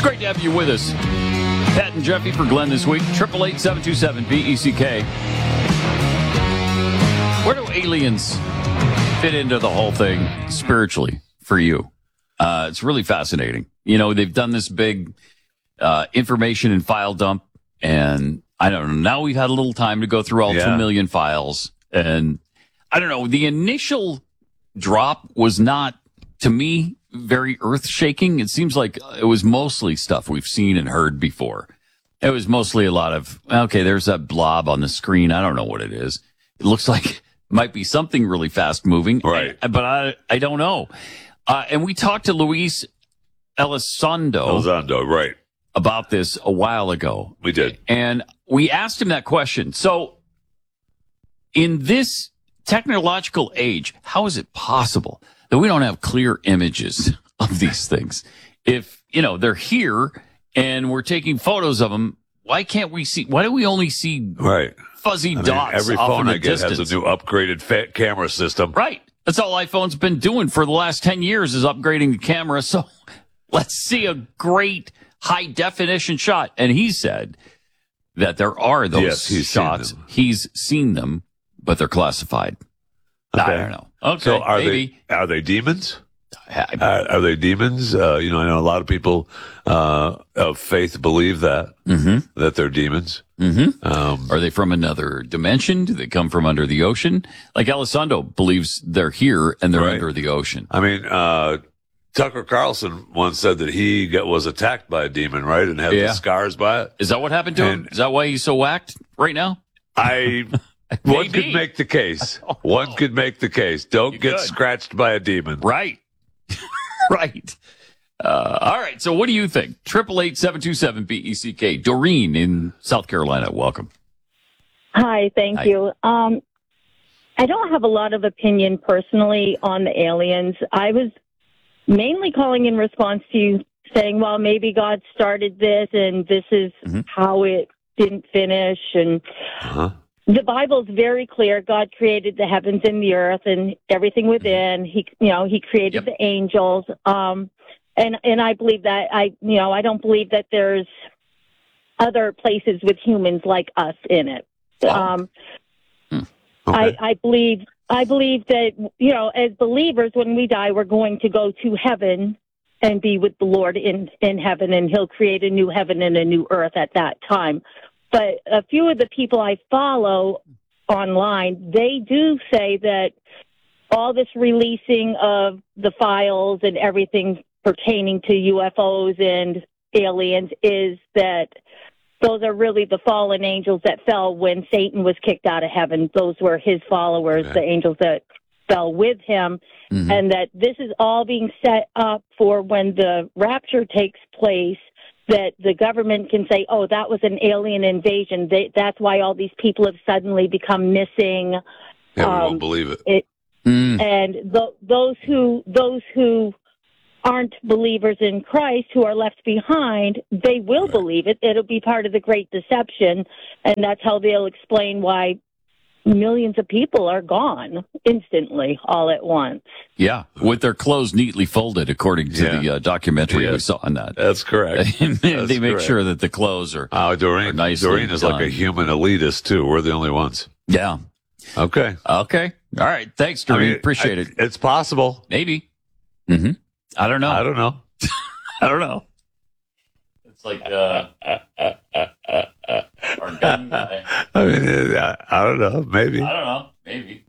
great to have you with us. Pat and Jeffy for Glenn this week. 888-727-BECK. Where do aliens fit into the whole thing spiritually for you? It's really fascinating. You know, they've done this big information and file dump, and I don't know. Now we've had a little time to go through all 2 million files, and I don't know. The initial drop was not, to me, very earth-shaking. It seems like it was mostly stuff we've seen and heard before. It was mostly a lot of, okay, there's that blob on the screen. I don't know what it is. It looks like it might be something really fast-moving, right? But I don't know. And we talked to Luis Elizondo, right, about this a while ago. We did. And we asked him that question. So in this technological age, how is it possible that we don't have clear images of these things? If, you know, they're here and we're taking photos of them, why can't we see? Why do we only see fuzzy dots? Every off phone in the I get distance? has a new upgraded camera system. Right. That's all iPhone's been doing for the last 10 years is upgrading the camera. So let's see a great high definition shot. And he said that there are those shots. He's seen them, but they're classified. Okay. I don't know. Okay. So are maybe. Are they demons? Are they demons? I know a lot of people of faith believe that they're demons. Are they from another dimension? Do they come from under the ocean? Like Elizondo believes they're here and they're under the ocean. I mean, Tucker Carlson once said that he was attacked by a demon, right, and had the scars by it. Is that what happened to him? Is that why he's so whacked right now? One could make the case. One could make the case. Don't get scratched by a demon. Right. Right. All right. So what do you think? 888-727-BECK. Doreen in South Carolina. Welcome. Hi. Thank you. I don't have a lot of opinion personally on the aliens. I was mainly calling in response to you saying, well, maybe God started this and this is how it didn't finish. And the Bible's very clear. God created the heavens and the earth and everything within. He created the angels. And I believe that. I don't believe that there's other places with humans like us in it. I believe that, as believers, when we die, we're going to go to heaven and be with the Lord in heaven, and he'll create a new heaven and a new earth at that time. But a few of the people I follow online, they do say that all this releasing of the files and everything pertaining to UFOs and aliens is that those are really the fallen angels that fell when Satan was kicked out of heaven. Those were his followers, the angels that fell with him, and that this is all being set up for when the rapture takes place, that the government can say, oh, that was an alien invasion. That's why all these people have suddenly become missing. Yeah, we won't believe it. And those who aren't believers in Christ, who are left behind, they will believe it. It'll be part of the Great Deception, and that's how they'll explain why millions of people are gone instantly, all at once. Yeah, with their clothes neatly folded, according to the documentary we saw on that. That's correct. They make sure that the clothes are Doreen is done. like a human elitist, too. We're the only ones. Yeah. Okay. All right. Thanks, Doreen. Appreciate it. It's possible. Maybe. I don't know. I don't know. It's like, our gun guy. I mean, I don't know. Maybe. I don't know. Maybe.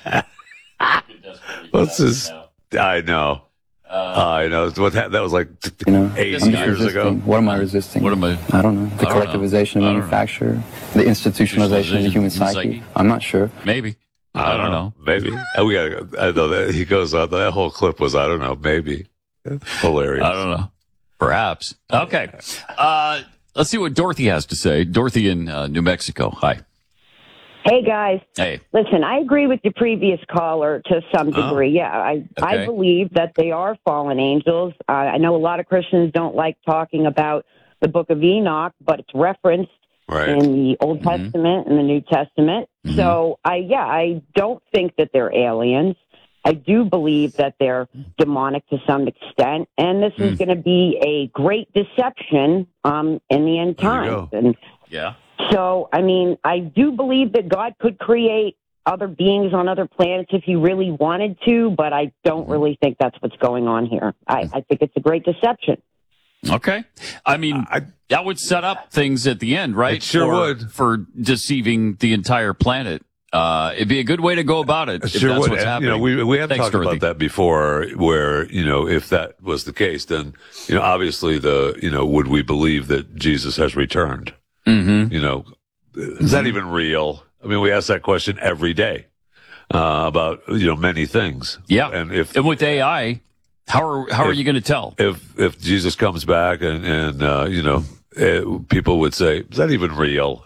What's this? I know. I know. That was like 80 years ago. What am I resisting? What am I? I don't know. The collectivization of manufacture, the institutionalization of the human psyche. I'm not sure. Maybe. I don't know. Maybe. We gotta. I know that he goes on. That whole clip was, I don't know. Maybe. Hilarious. I don't know. Perhaps. Okay. Let's see what Dorothy has to say. Dorothy in New Mexico. Hi. Hey, guys. Hey. Listen, I agree with the previous caller to some degree. Yeah, I believe that they are fallen angels. I know a lot of Christians don't like talking about the Book of Enoch, but it's referenced in the Old Testament and the New Testament. So, I don't think that they're aliens. I do believe that they're demonic to some extent, and this is going to be a great deception in the end times. And yeah. So, I mean, I do believe that God could create other beings on other planets if he really wanted to, but I don't really think that's what's going on here. I think it's a great deception. Okay. I mean, that would set up things at the end, right? It sure would. For deceiving the entire planet. It'd be a good way to go about it. It sure would. What's happening. We have talked about that before, where, if that was the case, then, obviously would we believe that Jesus has returned? Mm-hmm. Is that even real? I mean, we ask that question every day, about, many things. Yeah. And with AI, how are you going to tell? If Jesus comes back and people would say, is that even real?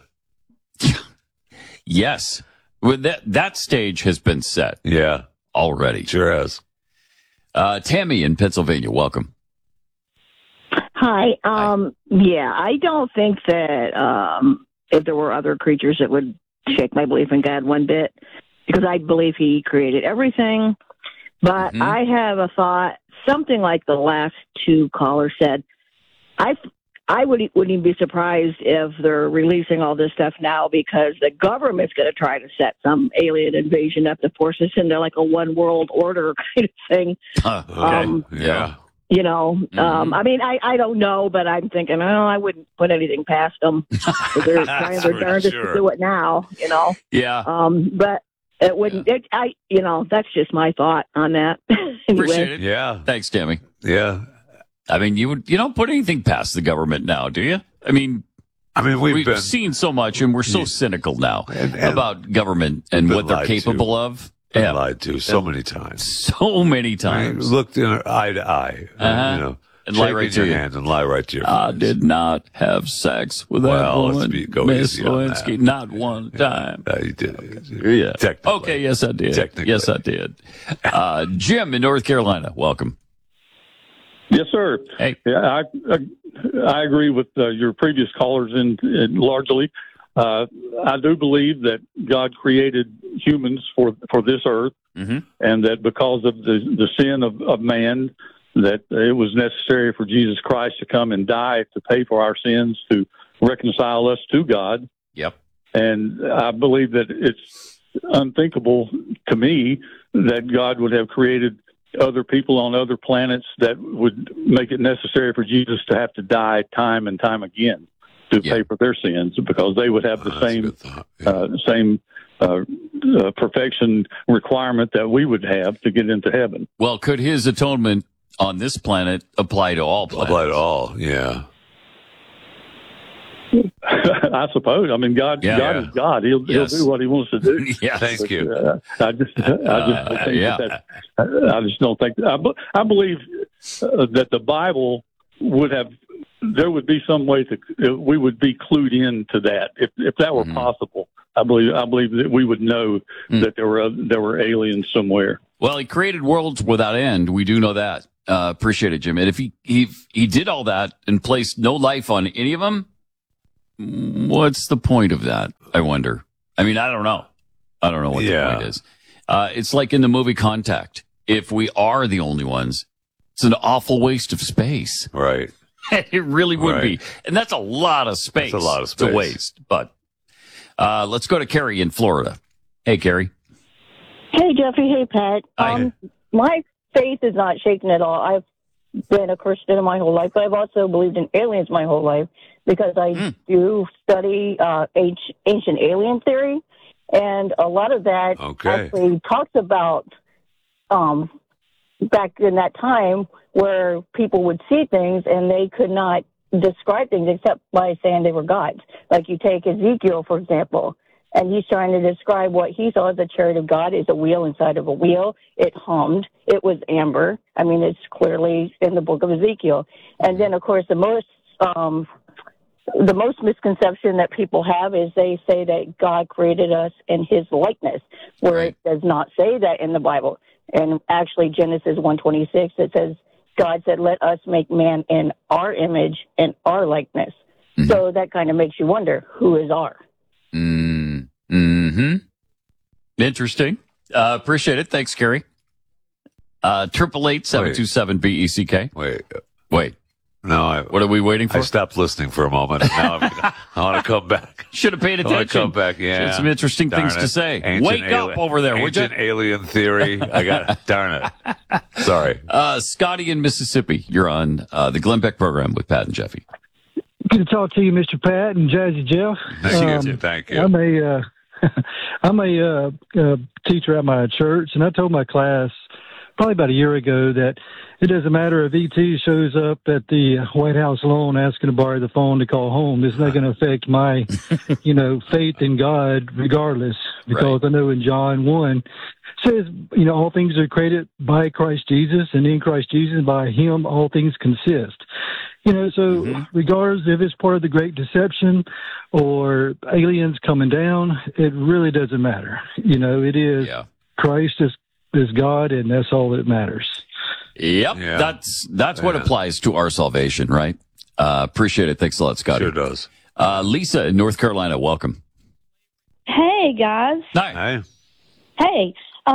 Yes. Well, that stage has been set. Yeah. Already. Sure has. Tammy in Pennsylvania, welcome. Hi. Yeah, I don't think that if there were other creatures, it would shake my belief in God one bit, because I believe he created everything. But I have a thought, something like the last two callers said. I wouldn't even be surprised if they're releasing all this stuff now, because the government's going to try to set some alien invasion up to force us into like a one world order kind of thing. Okay. Yeah. I mean, I don't know, but I'm thinking, I wouldn't put anything past them. They're trying their darndest to do it now, Yeah. But it wouldn't, that's just my thought on that. Anyway. Appreciate it. Yeah. Thanks, Tammy. Yeah. I mean, you don't put anything past the government now, do you? I mean, we've seen so much, and we're so cynical now about government and what they're capable of. Yeah. Lied to so many times. So many times. Looked eye to eye, and lie right to your you. hand and lie right to your face. I did not have sex with that woman, Miss Lewinsky, not one time. You did. Yeah. Technically. Okay, yes, I did. Technically. Yes, I did. Jim in North Carolina, welcome. Yes, sir. Hey. Yeah, I agree with your previous callers in largely. I do believe that God created humans for this earth, and that because of the sin of man, that it was necessary for Jesus Christ to come and die to pay for our sins, to reconcile us to God. Yep. And I believe that it's unthinkable to me that God would have created other people on other planets that would make it necessary for Jesus to have to die time and time again to pay for their sins, because they would have the same perfection requirement that we would have to get into heaven. Well, could his atonement on this planet apply to all planets? Apply to all, yeah. I suppose. I mean, God is God. He'll do what he wants to do. Yeah, thank you. I just don't think. I believe that the Bible would have. There would be some way we would be clued in to that if that were possible. I believe that we would know that there were aliens somewhere. Well, he created worlds without end. We do know that. Appreciate it, Jim. And if he did all that and placed no life on any of them, what's the point of that? I wonder. I mean, I don't know. I don't know what the point is. It's like in the movie Contact. If we are the only ones, it's an awful waste of space. Right. It really would be. And that's a lot of space. That's a lot of space to waste. But let's go to Carrie in Florida. Hey, Carrie. Hey, Jeffrey. Hey, Pat. Hi. My faith is not shaken at all. I've been a Christian my whole life, but I've also believed in aliens my whole life, because I do study ancient alien theory, and a lot of that actually talks about back in that time where people would see things and they could not describe things except by saying they were gods. Like you take Ezekiel, for example, and he's trying to describe what he saw as a chariot of God is a wheel inside of a wheel. It hummed. It was amber. I mean, it's clearly in the book of Ezekiel. And then, of course, the most misconception that people have is they say that God created us in his likeness, where it does not say that in the Bible. And actually, Genesis 1:26, it says, God said, let us make man in our image and our likeness. So that kind of makes you wonder, who is our? Interesting. Appreciate it. Thanks, Carrie. 888-727-BECK. Wait. No, what are we waiting for? I stopped listening for a moment. Now I want to come back. Should have paid attention. I want to come back, yeah. She had some interesting things to say. Wake up over there, would you? Ancient alien theory. I got it. Darn it. Sorry. Scotty in Mississippi, you're on the Glenn Beck program with Pat and Jeffy. Good to talk to you, Mr. Pat and Jazzy Jeff. Thank you. I'm a teacher at my church, and I told my class probably about a year ago that it doesn't matter if ET shows up at the White House lawn asking to borrow the phone to call home. It's not going to affect my, faith in God regardless, because I know in John 1 says, all things are created by Christ Jesus, and in Christ Jesus, by him, all things consist. Regardless if it's part of the Great Deception or aliens coming down, it really doesn't matter. It is Christ is God, and that's all that matters. Yep. Yeah. That's what applies to our salvation, right? Appreciate it. Thanks a lot, Scotty. Sure does. Lisa in North Carolina, welcome. Hey, guys. Hi. Hey.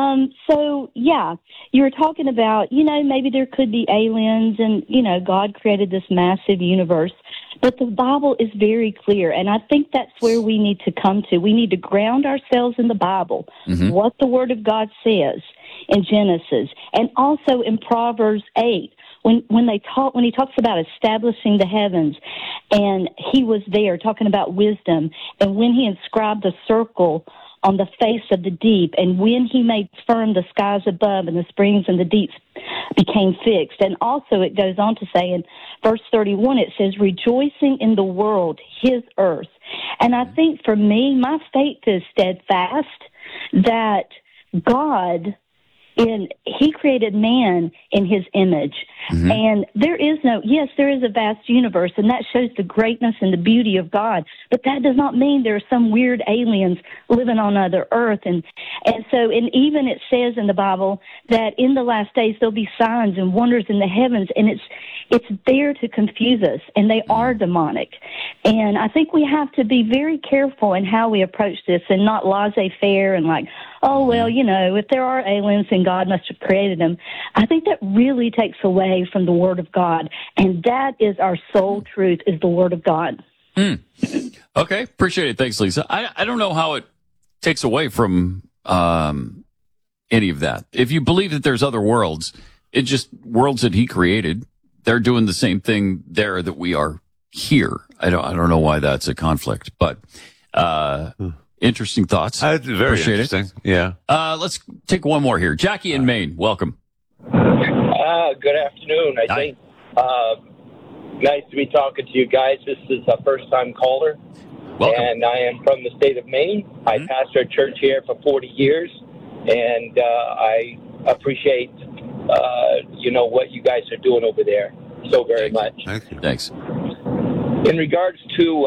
You were talking about, maybe there could be aliens and, God created this massive universe. But the Bible is very clear, and I think that's where we need to come to. We need to ground ourselves in the Bible, what the Word of God says in Genesis, and also in Proverbs 8. When he talks about establishing the heavens, and he was there talking about wisdom, and when he inscribed the circle on the face of the deep, and when he made firm the skies above, and the springs and the deeps became fixed. And also it goes on to say in verse 31, it says, rejoicing in the world, his earth. And I think for me, my faith is steadfast that God, he created man in his image. And there is a vast universe, and that shows the greatness and the beauty of God. But that does not mean there are some weird aliens living on other earth. And even it says in the Bible that in the last days there'll be signs and wonders in the heavens, and it's there to confuse us, and they are demonic. And I think we have to be very careful in how we approach this, and not laissez-faire and like, oh, well, if there are aliens, then God must have created them. I think that really takes away from the Word of God, and that is our sole truth, is the Word of God. Okay, appreciate it. Thanks, Lisa. I don't know how it takes away from any of that. If you believe that there's other worlds, it's just worlds that he created. They're doing the same thing there that we are here. I don't know why that's a conflict, but interesting thoughts. Very Appreciate interesting. It. Yeah. Let's take one more here. Jackie in Maine, welcome. Good afternoon. I think nice to be talking to you guys. This is a first-time caller. Welcome. And I am from the state of Maine. I pastor a church here for 40 years, and I appreciate, what you guys are doing over there so very much. Thank you. Thanks. In regards to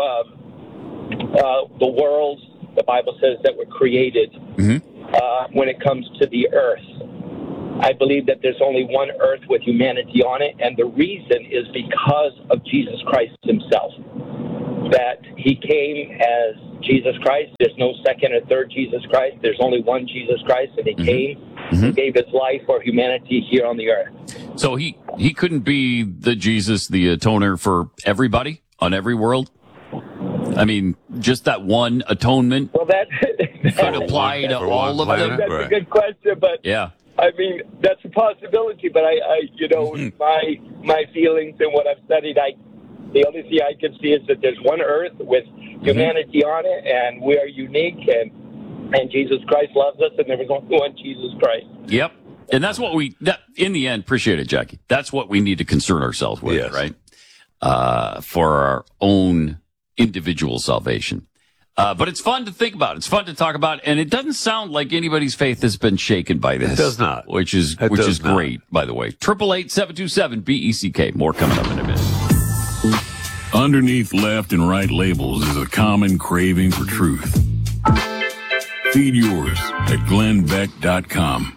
the world, the Bible says that we're created when it comes to the earth. I believe that there's only one earth with humanity on it, and the reason is because of Jesus Christ himself. That he came as Jesus Christ. There's no second or third Jesus Christ. There's only one Jesus Christ, and he came and gave his life for humanity here on the earth. So he couldn't be the Jesus, the atoner for everybody on every world? I mean, just that one atonement could apply to all of them? That's a good question, but yeah. I mean, that's a possibility, but my feelings and what I've studied, the only thing I can see is that there's one earth with humanity on it, and we are unique, and Jesus Christ loves us, and there is only one Jesus Christ. Yep. And that's what in the end, appreciate it, Jackie. That's what we need to concern ourselves with, right? For our own individual salvation. But it's fun to think about. It's fun to talk about, and it doesn't sound like anybody's faith has been shaken by this. It does not. Which is great, by the way. 888-727-BECK. More coming up in a minute. Underneath left and right labels is a common craving for truth. Feed yours at glennbeck.com.